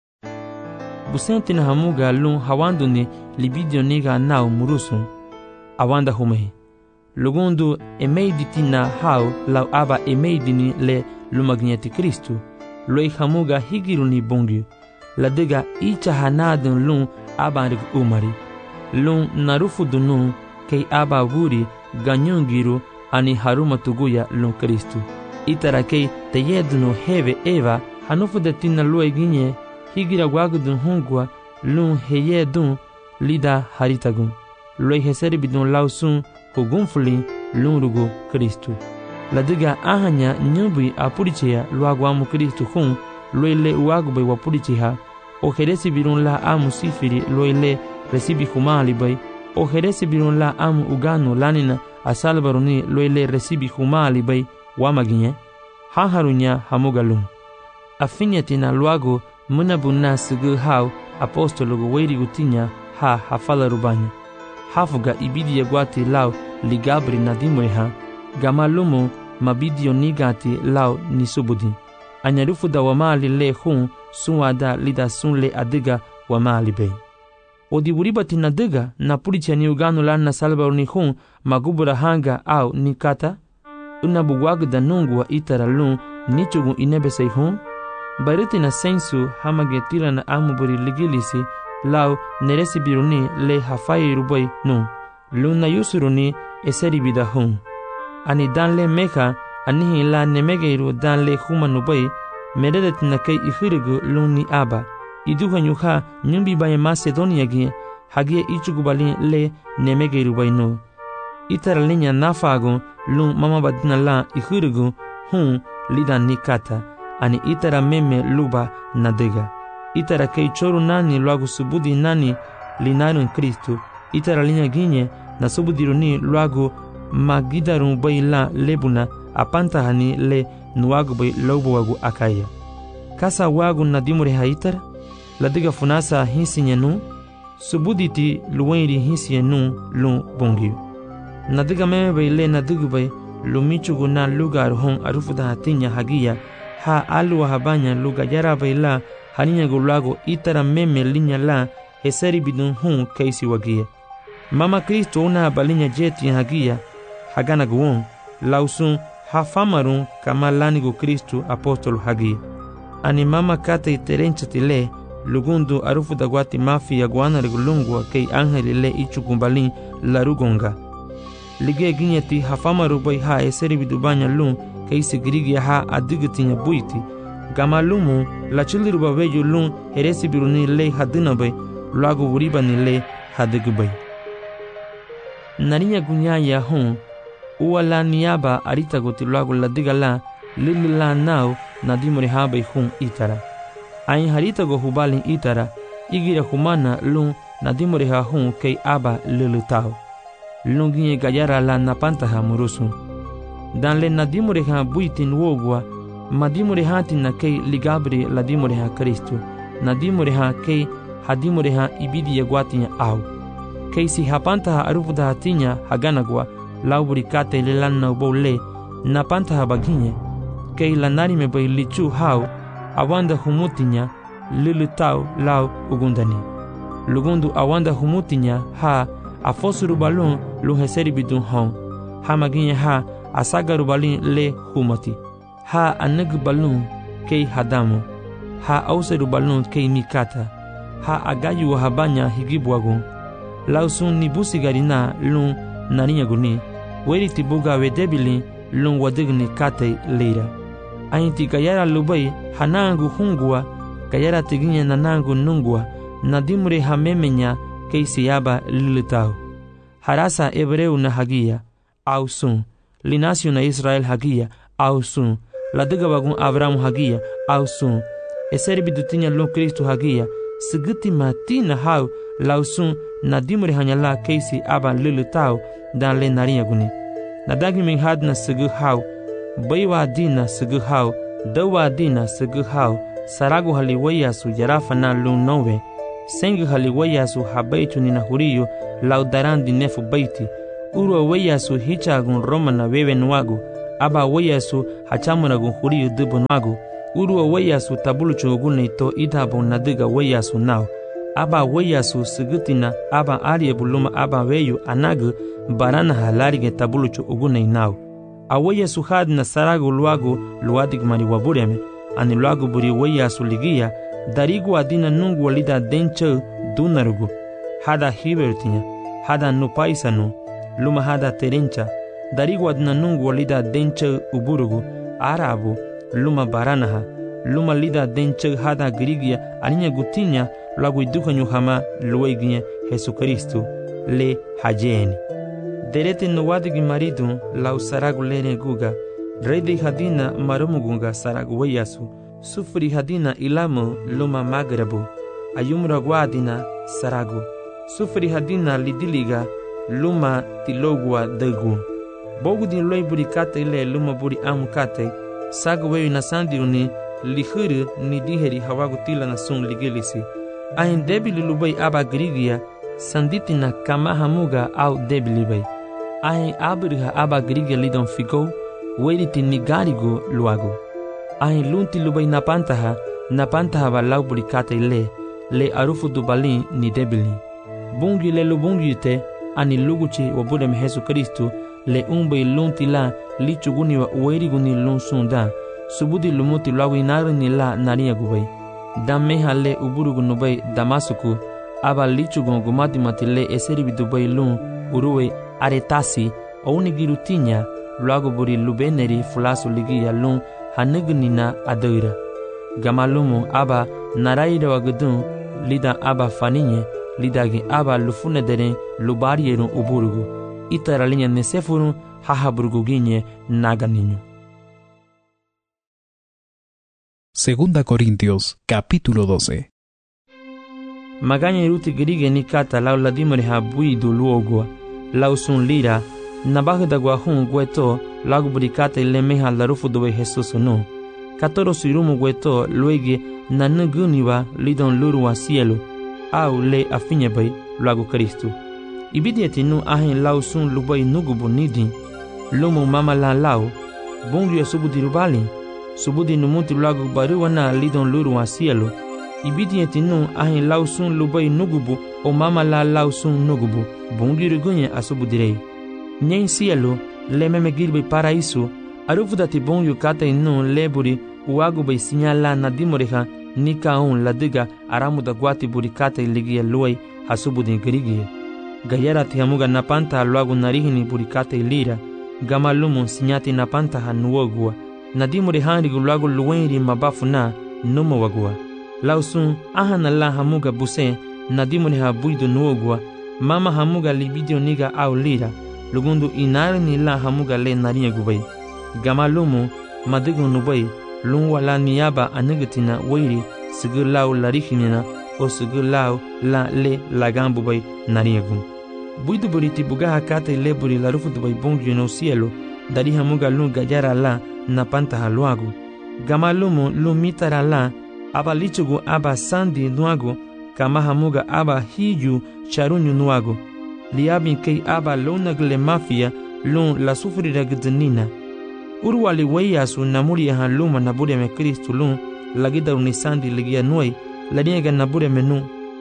Busentina hamuga lun hawanduni libidio niga nau murusun awanda humehi. Lugundu emeiditina hau lau aba emeidini le lumagneti Kristu. Loi hamuga higiruni bongi. Ladega icha hanadun lun abanrik umari. Lun narufudunu kei aba wuri ganyungiru ani harumatuguya lun Kristu. Itara kei teyedunu heve eva hanufudetina lue ginye higira wagudun hungwa lun heyedun lida haritagun. Loi heseribidun lausun hugunfuli lun rugu Kristu. Ladega ahanya nyubi apurichea luaguamu Kristu hun loile uagubay wapuricheha o heresi birun la amu sifiri loile resibi humali bay o heresi birun la amu ugano lanina asalbaruni loile resibi humali bay wamaginye haharunya hamugalum afinyatina luago munabuna sigu hau apostologo weirigutinya hafala rubanya hafuga ibidi yagwati lau ligabri nadimoreha gamalumu mabidio nigati lau nisubudi anyarufu da wamali le hun suwada lida sunle adiga wamali bay odiburibati nadiga na pulicha ni ugano lan na salba ni hun magubura hanga au nikata unabugwagda nungu wa itara lun nichugu inebesei hun bariti na sensu hamagetila na amuburi ligilisi lau neresi biruni le hafai rubai nun lun na yusuruni eseri bida hun ani danle meka anihi la nemegeiru danle humanubai meredet na kei ihirigu luni aba iduhanyuha nyumbi baye Macedonia gi hagie ichugubali le nemegeiru baino itara linya nafago lun mama badina la ihirigu hun lida nikata ani itara meme luba nadega itara kei choru nani luagu subudi nani linarun Kristu itara linya ginye na subudiruni luagu magidarun bai la lebuna apantahani le nuagu bai lobo wagu akaya kasa wagu nadimure haitar ladiga funasa hinsinyanu subuditi luwenri hinsinyanu lun bongiu nadiga meme bai le nadigu bai lumichugu na lugar hon arufuda hatinya hagia ha alua habanya luga yara bai la haninya gulago itara meme linya la heseri bidun hun kaisi wagia mama Kristo una balinya jeti hagia hagana guon lausun hafamarun kama lanigo Kristu apostolo hagi ani mama kata iterenchitile lugundu arufu dagwati mafi ya guana regulungwa kei angeli le ichukumbalin larugonga lige ginyeti hafamaru bai ha eseri bidubanya lun kei sigrigi ha adigitinya buiti gama lumu la chiliru babeju lun heresi biruni le hadina bai luago uribani le hadigu bai narinya gunyaya hun uwala niaba arita gotiluago ladigala lilila nau nadimore habai hun itara ain harita go hubalin itara igira humana lun nadimore ha hun kei aba lilutao lungi gayara la napantaha murusu danle nadimore ha buitin wogwa madimore hatin na kei ligabri ladimore ha Kristu nadimore ha kei hadimore ha ibidi yagwatinya au kei si hapantaha arufuda hatinya haganagwa lauburi kate lelanna bole napantaha baginye kei lanarime bai lichu hau awanda humutinya lilutau lau ugundani lugundu awanda humutinya ha afosuru balun luheseri bidun hon ha maginye ha asagaru balin le humati ha aneg balun kei hadamu ha auseru balun kei mikata ha agayu habanya higibwagun lausun nibusi garina lun narinya guni weri tibuga wedebili lun wadigni kate leira ainti gayara lubai hanangu hungua gayara tiginya nanangu nungua nadimure hamemenya keisiaba lilitau harasa ebreu na hagia ausun linasio na Israel hagia ausun ladiga wagun Abraham hagia ausun eseri bidutinya lun Kristu hagia sigiti matina hau lausun nadimure hanyala keisi aba lilitau dan le narinya guni nadagi min hadna sigu hau baiwa dina sigu hau dawa dina sigu hau saragu haliwaya su jarafa na lun nowe sengi hali weyasu habaitu nina huriyo lau darandi nefu baiti urwa weyasu hichagun Roma na wewe nuagu aba weyasu hachamuragun huriyo dubu nuagu urwa weyasu tabuluchu ugune ito idhabu nadiga weyasu nao aba weyasu sigitina aba ariebuluma aba weyu anagu barana halarige tabuluchu ugune nao a weyasu hadna saragu luagu luadigmari wabureme ani luagu buri weyasu ligia darigu adina nungu walida denche dunarugu hada hibertinya hada nupaisanu luma hada terencha darigu adina nungu walida denche uburugu arabu luma baranaha luma lida denche hada grigia aninya gutinya luagu idukanyu hama lueginya Jesucristo le hajeni derete nuwadigi maridu lau saragu lene guga redi hadina marumugunga saragu weyasu sufri hadina ilamu luma magrabu ayumra guadina saragu sufri hadina lidiliga luma tilogua degu bogudi loi buri kate ile luma buri amu kate sagu weyu na sandiuni lihuru ni diheri hawagu tila na sun ligilisi ayin debili lubai aba grigia sanditina kama hamuga au debili bai ayin abiriha aba grigia lidon figo weriti nigarigo luago ayin lunti lubai napantaha ba lau buri kate le arufu dubali ni debili bungi le lubungi te ani luguchi wabudem Jesucristo le umbe lunti la lichuguni wa ueriguni lunsunda subudi lumuti lawi narini la nariya gubai dameha le uburugu nubai Damasuku aba lichugun gumati matile eseribi dubai lun uruwe aretasi ounigirutinya luago buri lubeneri fulasu ligiya lun hanigunina adoira gamalumu aba naraira wagudun lida aba faninye lidagi aba lufunedere lubarierun uburugu itaralinya nesefurun hahaburguginye naganinyo. Segunda Corintios, capítulo 12. Maganya iruti girige nikata lau ladimore habuidu luogua lau sun lira nabagda guahun gueto lagu burikata ilemeha larufu dobe Jesus no katoro suirumu gueto luege nanuguniwa lidon lurua cielo au le afinye bai lagu Kristo ibidieti nu ahen lau sun lubai nugubu nidi lumu mama la lau bungu ya subudi rubali subudi numuti lagu baruwa na lidon lurua cielo ibidieti nu ahen lau sun lubai nugubu o mama la lau sun nugubu bungu rugunye asubudirei nyen cielo le meme girbe paraíso arufudati bungu kata inu leburi uagu bai sinyala na dimoreha nika un ladiga aramuda guati burikata iligia luai hasubudi girigie gayara tihamuga napanta luagu narihini burikata ilira gamalumu sinyati napanta hanuogua nadimure hanrigu luagu luenri mabafu na numo wagua lausun ahana la hamuga buse nadimure habuidu nuogua mama hamuga libidio niga au lira lugundu inari ni la hamuga le nariya gubai gamalumu madigu nubai lungwa la niyaba anigatina wairi sigu lau larihinina o sigu lau la le lagambu bai nariyagun buidu buriti bugaha kata ile buri larufu dubai bungu no cielo dari hamuga lu gajara la napanta haluagu gamalumu lu mitara la aba lichugu aba sandi nuagu kama hamuga aba hiju charunyu nuagu liabi kei aba lunagle mafia lun la sufrira gdnina urwali weyasu namuri han luma nabure me Kristo lun lagida unisandi ligia nuai laniega nabure menu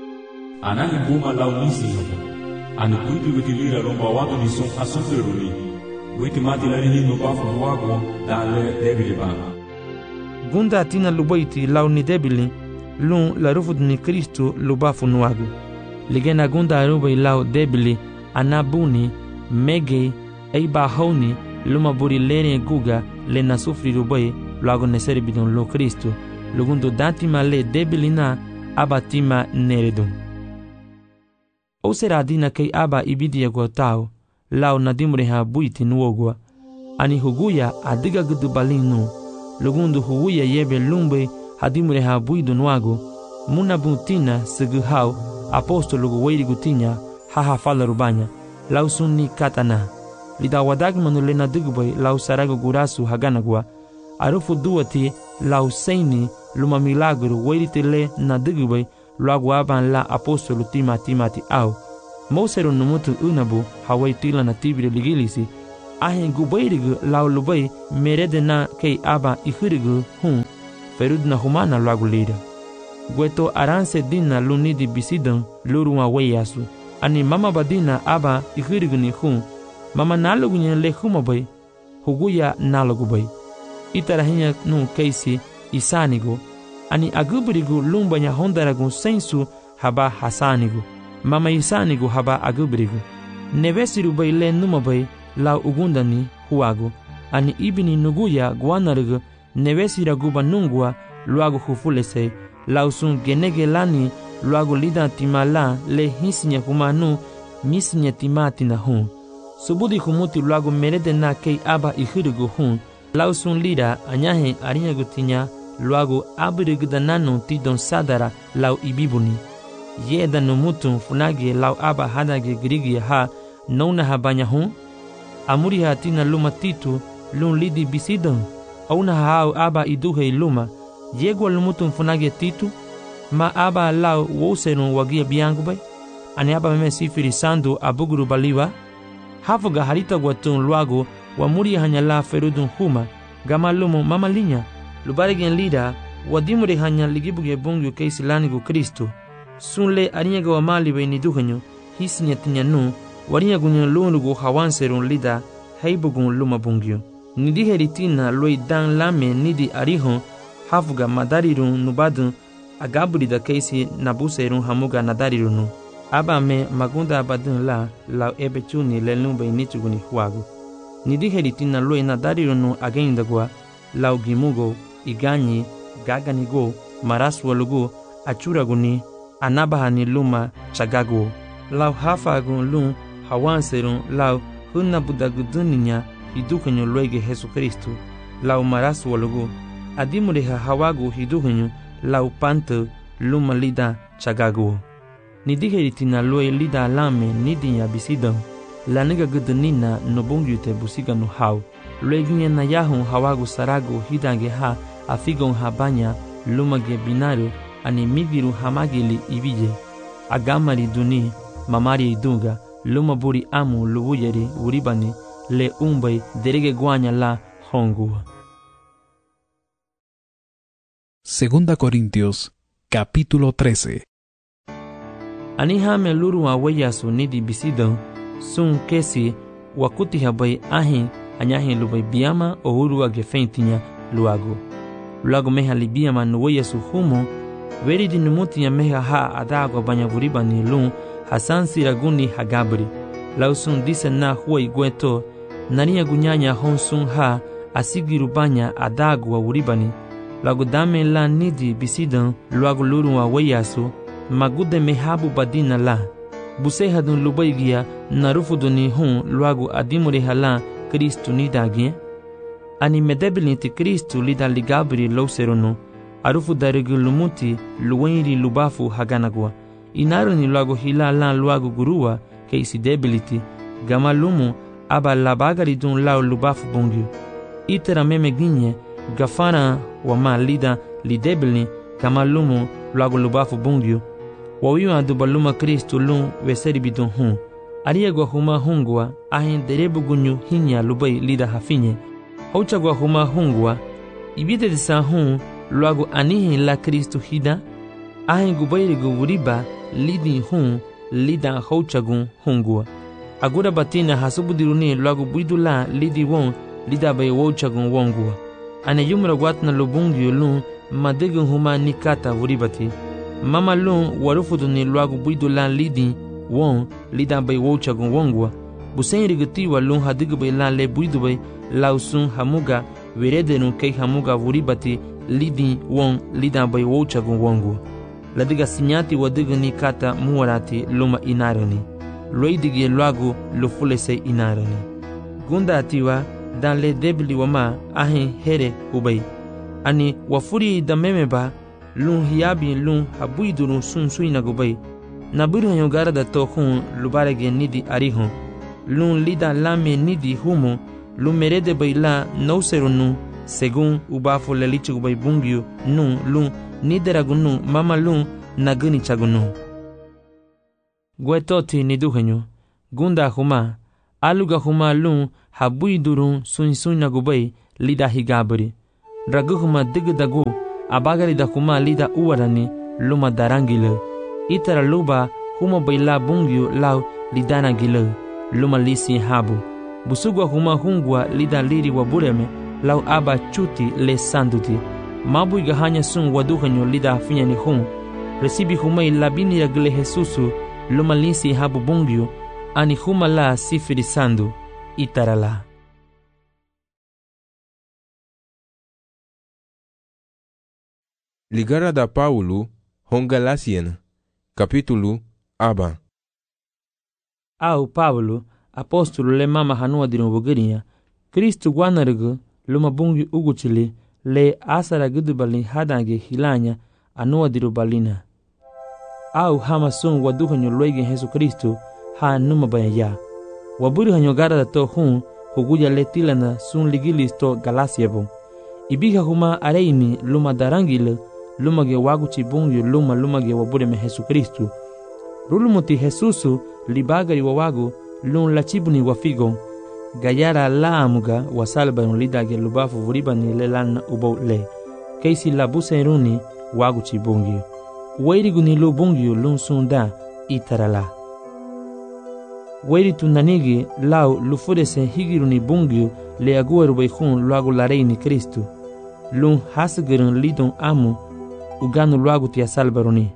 anani buma launisi ani kuitu witilira romba watu ni son asufiruni witi mati lani no bafu wago dale debili ba gunda tina lubaiti launi debili lun la rufud ni Kristo lubafu nuagu ligena gunda arubai lau debili anabuni mege eiba hauni luma buri lene guga le na sufri rubai luago neseri bidon lo Kristo lugundo datima le debilina abatima neredum ou será dina kei aba ibidia gotao lau nadimure ha buiti nuogua ani huguya adiga gudu balinu lugundu huguya yebe lumbe hadimure ha buidu nuago muna buntina sigu hau apostolo guweiri gutinya haha fala rubanya lau sunni katana lida wadagmanu le nadigubay lau sarago gurasu haganagua arufu duati lau seini luma milagro weirite le nadigubay luagu aban la apostolo Timati au. Mosero numutu unabu hawai tila na tibiri ligilisi. Ahin gubairigu lau lubai merede na kei aba ihirigu ferud na humana luagu lida. Gueto aranse dina lunidi bisidan lurua weyasu. Ani mama badina aba ihirigu ni mama nalugu nyen le humabai. Huguya nalugu bai. Itarahinya nu keisi isanigu. Ani agubirigu lumbanya hondaragu sensu haba hasanigu. Mama isanigu haba agubirigu. Nevesiru bai le numabai lau ugundani huagu. Ani ibini nuguya guanarigu nevesira guba nungua luagu hufulese. Lau sun genege lani luagu lida timala le hisinya humanu misinya timatina Subudi humuti luagu merede na kei aba ihirigu Lau sun lida anyahe arinyagu tinya luagu abirigu dananu tidon sadara lau ibibuni. Yeda numutu funagi lau aba hadage grigi nauna habanya Amuri hatina luma titu lun lidi bisidon. Auna hao aba iduhe luma. Yegwa lumutu funagi titu. Ma aba lau woserun wagia biangu bai. Ani aba meme sifiri sandu abuguru baliwa. Hafuga harita guatun luagu wamuri hanya la ferudun Gama lumu mama linya. Lubarigen lida wadimuri hanya ligibuge bungyu keisi lanigu Kristu. Sunle arinyaga wa mali bai niduhanyo. Hisinya tinya warinyagu nyan lunugu hawanserun lida heibugun luma bungyu. Nidiheritina loi dan lame nidi arihon hafuga madarirun nubadun agaburida keisi nabuserun hamuga nadarirunu. Aba me magunda abadun lau ebechuni lelumbe nichuguni huagu. Nidiheritina loi nadarirunu agendagwa lau gimugo, iganyi, gaganigo, maraswalugu, achuraguni, anabahani luma chagago. Lau hafagun lun hawanserun lau hunabudaguduninya hidukanyo loige Jesu Kristu. Lau maraswalugu, adimureha hawagu hidukanyo lau panto luma lida chagago. Nidiheritina loi lida alame nidinya bisidon. Laniga gudunina nobungyute busiga no hau. Lueginya na yahun hawagu saragu hidange afigon habanya lumage binaru ani migiru hamagili ibije. Agamari duni mamari idunga lumaburi amu lubuyeri uribani le umbai derege guanya la hongua. Segunda Corintios, capítulo 13. Anihame luru aweyasu nidi bisidon sun kesi wakuti habai ahin anyahin lubai biama o urua gefentinya luago. Luago meha libiama nuweyasu veridi numutinya meha adago banya vuribani lun hasansi raguni hagabri. Lausun dise na huai gueto nariya gunyanya honsun asigiru banya adago wa uribani. Luago dame la nidi bisidan luago luru aweyasu magude mehabu badina la. Busehadun lubaigia narufuduni luagu adimuri hala Kristu nidagien. Ani medebilinti Kristu lida ligabri lauserunu. Arufu darigu lumuti luwenri lubafu haganagua. Inaruni luagu hila lan luagu gurua keisi debiliti. Gama lumu aba labagaridun lau lubafu bungyu. Itera meme ginye gafana wama lida lidebili gama lumu luagu lubafu bungyu. Wawiwa dubaluma Kristu lun weseri bidun Ariagwa huma hungwa ahin derebu gunyu hinya lubai lida hafinye. Hauchagwa huma hungwa ibide disa luagu anihin la Kristu hida. Ahin gubairigu wuriba lidi lida hauchagun hungwa. Agura batina hasubudiruni luagu buidula lidi lida bai wauchagun wongwa. Ane yumra watna lubungyu lun madegun huma nikata wuribati. Mama lun warufuduni luagu buidula lidi lida bai wauchagun wongwa. Busen rigutiwa lun hadigu bai la le buidu bai lausun hamuga veredenu kei hamuga wuribati lidi lida bai wauchagun wongwa. Ladiga sinyati wadigu ni kata muwarati luma inarani. Loidigi luagu lufulese inarani. Gunda atiwa dan le debili wama ahin here ubai. Ani wafuri da memeba lun hiyabi lun habuidurun suina gubai. Naburu yongara da to lubarege nidi arihon. Lun lida lame nidi humo lun merede bai la nauserunu segun ubafu lelichu gubai bungyu lun nideragun mama lun na gani chagunu. Guetoti ni duhenyo, gunda huma, aluga huma lun habui durun sun na gubay lida higabri. Dragu huma digdagu abagari da huma lida uwarani luma darangile. Itara luba huma bayla bungyu lau lidana gile luma lisi habu. Busugwa huma hungwa lida liri wabureme lau aba chuti le sanduti. Mabu igahanya sun waduhenyo lida finya ni hun. Resibi huma ilabini ya gile Jesusu luma lisi habu bungyu ani huma la sifiri sandu itarala. Ligara da Paulo Hongalasian Capítulo aba. Au Paulo apóstolo le mama hanua dinu bugiriya Kristu gwanargu luma bungi uguchili le asara gudubali hadange hilanya anua diru balina. Au hama sun waduhanyo luege Jesu Kristu ha numa bayaya. Waburi hanyo gara da to hun huguja le tilana sun ligilis to Galasiabo. Ibiga huma areini luma darangile luma ge waguchi bungi luma ge wabure me Jesu Kristu. Rulumuti Jesusu libagari wawagu lun lachibuni wafigo. Gayara la amuga wasalba lidage lubafu vuribani le lana ubo le. Keisi labuse runi waguchi bungi. Wairiguni lu bungi lun sunda itarala. Wairi tunanigi lau lufudese higiruni bungi le agueru beihun luagu lareini Kristu. Lun hasgirun lidon amu uganu luagu tia salbaruni.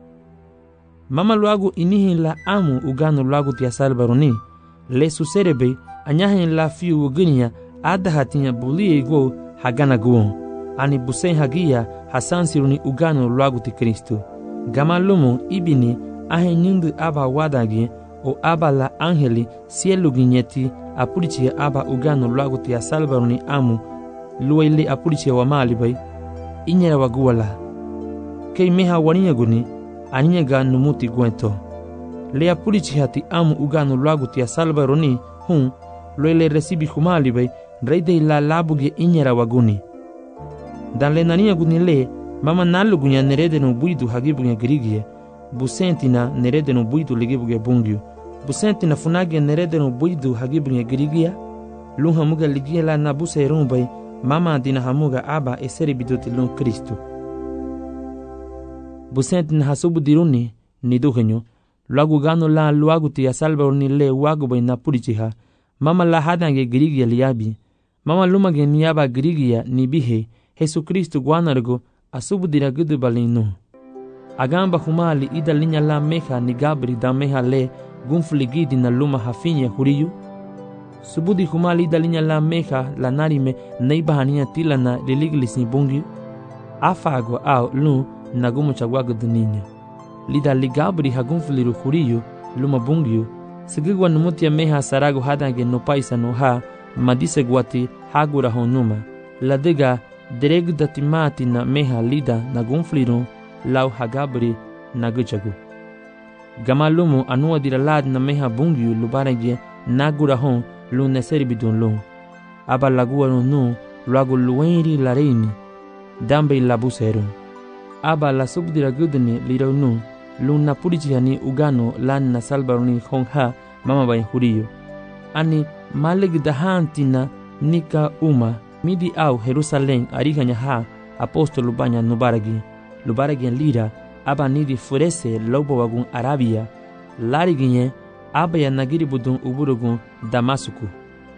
Mama luagu inihin la amu uganu luagu tia salbaruni. Le suserebe anyahin la fiu uginia adahatinya bulie go hagana guon. Ani busen hagia hasansiruni uganu luagu ti Kristu. Gama lumu ibini ahen nyindu aba wadagi o aba la angeli sielu ginyeti apurichia aba uganu luagu tia salbaruni amu luwaili apurichia wa malibai inyera waguwala. Kei meha waninya guni aninya ga numuti gwento. Le apurichia ti amu uganu luagu tia salbaruni hun luwaili resibi humalibai reide la labuge inyera waguni. Dan le naninya guni le mama nalugunya nerede no buidu hagibunya girigie busentina nerede no buidu ligibuge bungyu busentina funage nerede no buidu hagibunya girigia lunha muga ligia la nabuse rumbai mama dina hamuga aba eseri biduti lun Kristu busentina hasubu diruni ni duhenyo luagu gano la luagu tia salbaruni le wagu bai napurichiha mama la hadange girigia liabi mama lumage niaba girigia ni bihe Jesu Kristu gwanargo asubu dira gudu balinu. Agamba humali ida linya la meha ni gabri da meha le gunfligidi na luma hafinya huriyu. Subudi humali ida linya la meha la narime neiba hania tila na liliglis ni bungi. Afago au lu na gumu chagwagu duninya. Lida ligabri ha gunfliru huriyu luma bungiyu. Sigigwa numutia meha saragu hadange no paisa no ha madise gwati hagura honuma. Ladega dereg datimati na meha lida na gunfliru lau hagabri na guchagu. Gamalumu anua diralad na meha bungiu lubarege nagura hon lu neseri bidun lu. Aba lagua nu luagu luenri lareini dambe labuseru. Aba la subdira gudni lirau nu lu napurichihani ugano lan na salbaruni hon ha mama bain huriyo. Ani maleg dahantina nika uma midi au Jerusalem ariganya ha apostolo banya lubaragi lira aba nidi furese lobo wagun Arabia lariginye aba ya nagiri budun uburugun Damasuku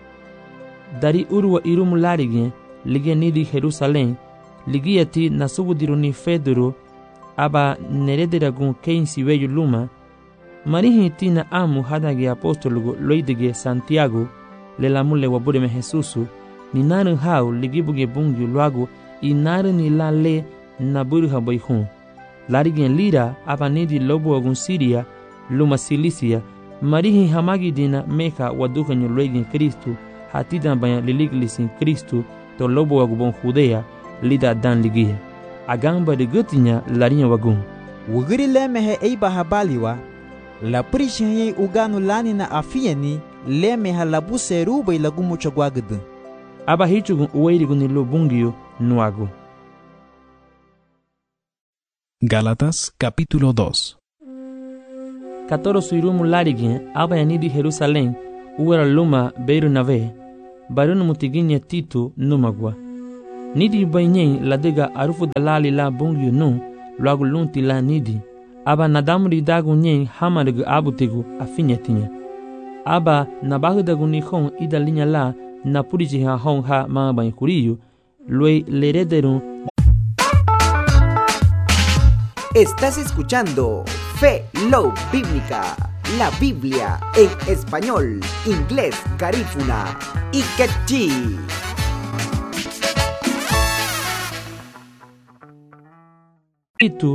dari urwa irumu larigin lige nidi Jerusalem ligiyati nasubudiruni Fedoro aba nerederagun keinsi weyu luma marihi tina amu hadagi apostolo loidige Santiago lelamule wabureme Jesusu ni narin hau ligibuge bungi luagu i narin ni la le naburu habayhun. Larigen lira aba nidi lobo agun Siria luma Silisia marihi hamagi dina meka wadukanyo luegin Kristu hatidan bayan liliglisin Kristu to lobo agubon Judea lida dan ligia. Agamba de gutinya larinya wagun. Wugiri lemehe eiba habaliwa la prishenye uganu lani na afieni lemeha labuse rubai lagumu chagwagdu. Aba hichugun uwairigun lo bungiyo nuagu. Gálatas capítulo 2. Katoro suirumu larigin aba yanidi Jerusalém uwera luma beiru nave barunu mutiginye Tito numagwa. Nidi banyen ladega arufu dalali la bungyu nu luagu lunti la nidi. Aba nadamuri dagu nyen hamargu abutegu afinyetinya. Aba nabahudagu nihon ida linya la napuriji ha hon ha maban kuriyu lue lerederun. Estás escuchando Fe Love Bíblica, la Biblia en español, inglés, garífuna y quechí. Itu